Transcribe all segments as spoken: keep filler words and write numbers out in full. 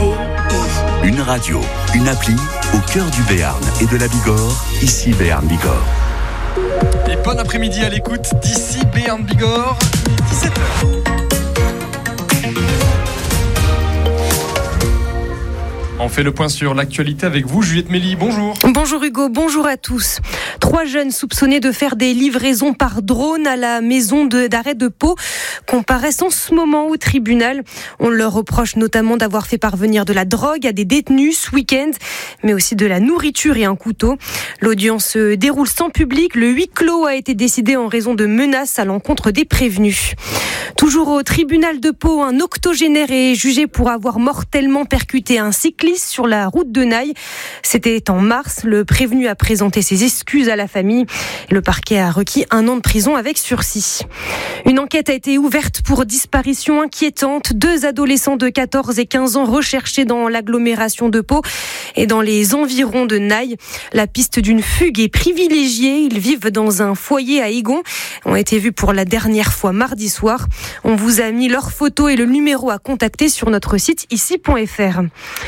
I. Une radio, une appli au cœur du Béarn et de la Bigorre, ici Béarn Bigorre. Et bon après-midi à l'écoute d'ici Béarn Bigorre, dix-sept heures. On fait le point sur l'actualité avec vous, Juliette Méli. Bonjour. Bonjour Hugo, bonjour à tous. Trois jeunes soupçonnés de faire des livraisons par drone à la maison de, d'arrêt de Pau comparaissent en ce moment au tribunal. On leur reproche notamment d'avoir fait parvenir de la drogue à des détenus ce week-end, mais aussi de la nourriture et un couteau. L'audience se déroule sans public. Le huis clos a été décidé en raison de menaces à l'encontre des prévenus. Toujours au tribunal de Pau, un octogénaire est jugé pour avoir mortellement percuté un cycliste sur la route de Naï. C'était en mars. Le prévenu a présenté ses excuses à la famille. Le parquet a requis un an de prison avec sursis. Une enquête a été ouverte pour disparition inquiétante. Deux adolescents de quatorze et quinze ans recherchés dans l'agglomération de Pau et dans les environs de Naï. La piste d'une fugue est privilégiée. Ils vivent dans un foyer à Igon. Ont été vus pour la dernière fois mardi soir. On vous a mis leurs photos et le numéro à contacter sur notre site ici point f r.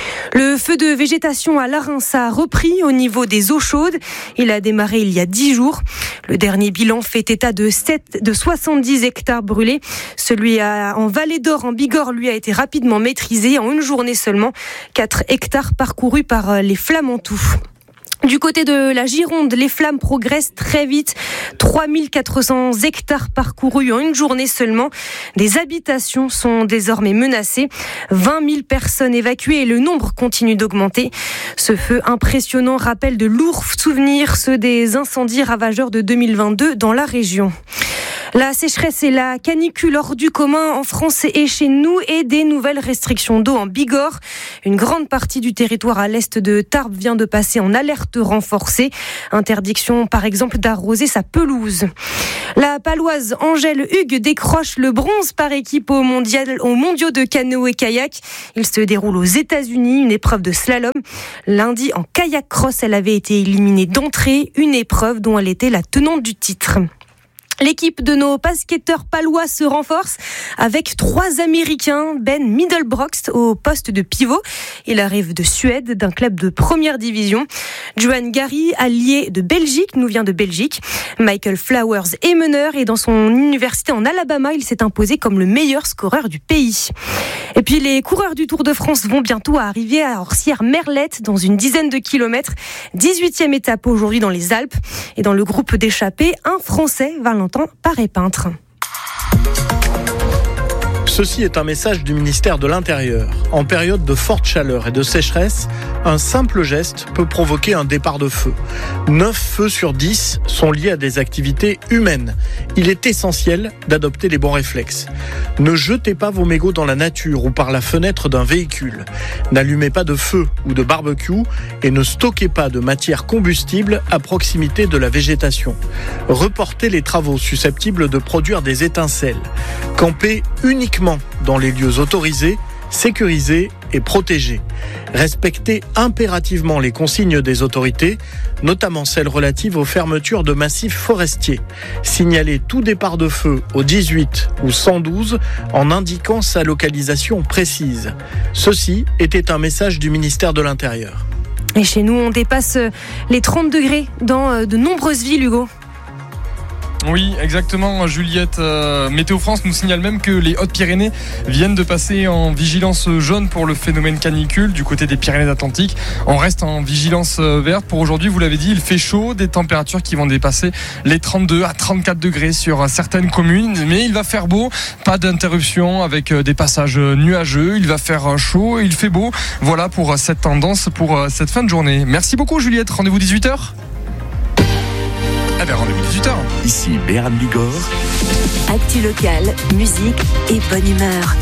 Le feu de végétation à Larens a repris au niveau des eaux chaudes. Il a démarré il y a dix jours. Le dernier bilan fait état de, sept, de soixante-dix hectares brûlés. Celui à, en Vallée d'Or, en Bigorre, lui, a été rapidement maîtrisé en une journée seulement. quatre hectares parcourus par les flammes en tout. Du côté de la Gironde, les flammes progressent très vite. trois mille quatre cents hectares parcourus en une journée seulement. Des habitations sont désormais menacées. vingt mille personnes évacuées et le nombre continue d'augmenter. Ce feu impressionnant rappelle de lourds souvenirs, ceux des incendies ravageurs de deux mille vingt-deux dans la région. La sécheresse et la canicule hors du commun en France et chez nous et des nouvelles restrictions d'eau en Bigorre. Une grande partie du territoire à l'est de Tarbes vient de passer en alerte renforcée. Interdiction par exemple d'arroser sa pelouse. La paloise Angèle Hugues décroche le bronze par équipe au mondial, aux mondiaux de canoë-kayak. Il se déroule aux États-Unis, une épreuve de slalom. Lundi en kayak cross, elle avait été éliminée d'entrée, une épreuve dont elle était la tenante du titre. L'équipe de nos basketteurs palois se renforce avec trois Américains. Ben Middlebrox au poste de pivot. Il arrive de Suède, d'un club de première division. Johan Gary, allié de Belgique, nous vient de Belgique. Michael Flowers est meneur et dans son université en Alabama, il s'est imposé comme le meilleur scoreur du pays. Et puis les coureurs du Tour de France vont bientôt arriver à Orsières-Merlette dans une dizaine de kilomètres. dix-huitième étape aujourd'hui dans les Alpes. Et dans le groupe d'échappés, un Français, Valentin Paré-Peintre. Ceci est un message du ministère de l'Intérieur. En période de forte chaleur et de sécheresse, un simple geste peut provoquer un départ de feu. neuf feux sur dix sont liés à des activités humaines. Il est essentiel d'adopter les bons réflexes. Ne jetez pas vos mégots dans la nature ou par la fenêtre d'un véhicule. N'allumez pas de feu ou de barbecue et ne stockez pas de matière combustible à proximité de la végétation. Reportez les travaux susceptibles de produire des étincelles. Campez uniquement dans les lieux autorisés, sécurisés et protégés. Respectez impérativement les consignes des autorités, notamment celles relatives aux fermetures de massifs forestiers. Signalez tout départ de feu au dix-huit ou cent douze en indiquant sa localisation précise. Ceci était un message du ministère de l'Intérieur. Et chez nous, on dépasse les trente degrés dans de nombreuses villes, Hugo. Oui, exactement, Juliette. Euh, Météo France nous signale même que les Hautes-Pyrénées viennent de passer en vigilance jaune pour le phénomène canicule du côté des Pyrénées-Atlantiques. On reste en vigilance verte. Pour aujourd'hui, vous l'avez dit, il fait chaud, des températures qui vont dépasser les trente-deux à trente-quatre degrés sur certaines communes. Mais il va faire beau, pas d'interruption avec des passages nuageux. Il va faire chaud, il fait beau. Voilà pour cette tendance, pour cette fin de journée. Merci beaucoup, Juliette. Rendez-vous dix-huit heures. Eh bien, rendez-vous dix-huit heures. Ici Béarn Bigorre. Actu locale, musique et bonne humeur.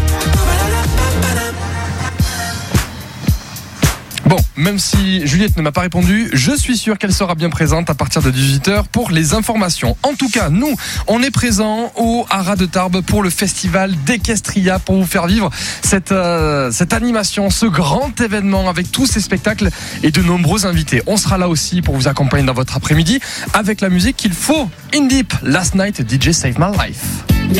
Bon, même si Juliette ne m'a pas répondu, je suis sûr qu'elle sera bien présente à partir de dix-huit heures pour les informations. En tout cas, nous, on est présents au Haras de Tarbes pour le festival d'Equestria pour vous faire vivre cette, euh, cette animation, ce grand événement avec tous ces spectacles et de nombreux invités. On sera là aussi pour vous accompagner dans votre après-midi avec la musique qu'il faut. In Deep, Last Night, D J Save My Life.